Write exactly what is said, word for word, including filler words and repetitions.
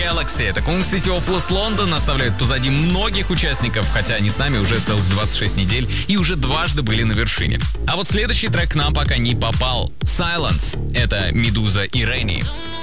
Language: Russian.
Galaxy. Это Kung City of Lost London оставляют позади многих участников, хотя они с нами уже целых двадцать шесть недель и уже дважды были на вершине. А вот следующий трек к нам пока не попал. Silence. Это Медуза и Ренни.